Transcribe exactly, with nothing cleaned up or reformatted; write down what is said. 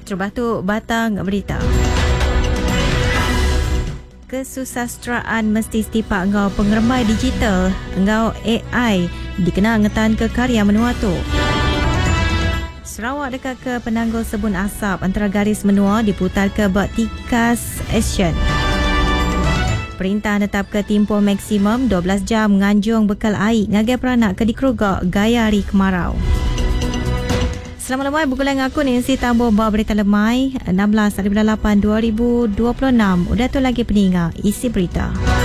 Terbatu batang berita. Kesusastraan mesti setipak engkau pengeremai digital, engkau A I dikenal ngetan ke karya menua tu. Sarawak dekat ke penanggul sebun asap antara garis menua diputar ke Baktikas Action. Perintah tetap ke tempoh maksimum dua belas jam nganjung bekal air ngagai peranak ke dikerugak gaya hari kemarau. Selamat lemai bergulang aku ni si tambah bawa berita lemai enam belas lapan dua ribu dua puluh enam. Udah tu lagi peningat isi berita.